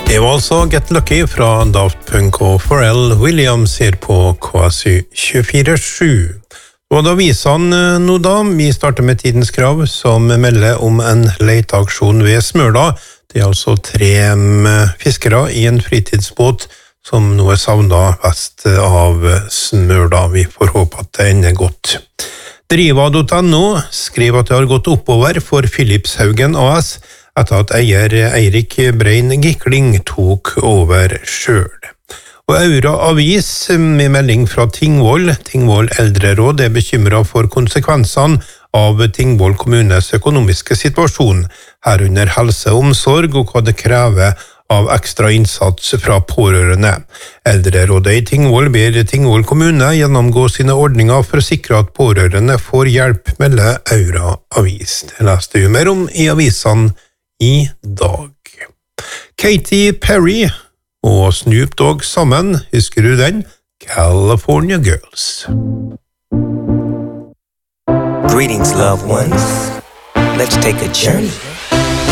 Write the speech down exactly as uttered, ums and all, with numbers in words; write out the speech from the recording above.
Det var altså Get Lucky fra Daft Punk og Pharrell Williams her på K S Y tjuefire sju. Og da viser han nå da, vi starter med Tidens Krav, som melder om en leteaksjon ved Smøla. Det er altså tre fiskere i en fritidsbåt som nå er savnet vest av Smøla. Vi får håpe at det ender godt. Driva punktum no skriver at det har gått oppover for Philipshaugen A S etter at eier Eirik Brein Gikling tok over selv. Og Aura Avis med melding fra Tingvoll. Tingvoll Eldreråd er bekymret for konsekvensene av Tingvoll kommunes økonomiske situasjon, herunder helse og omsorg og hva det krever av ekstra innsats fra pårørende. Eldrerådet i Tingvoll ber Tingvoll kommune gjennomgå sine ordninger for å sikre at pårørende får hjelp, melder Aura Avis. Det leste vi mer om i avisene i dag. Katy Perry og Snoop Dogg sammen, husker du den? California Girls. Greetings, loved ones. Let's take a journey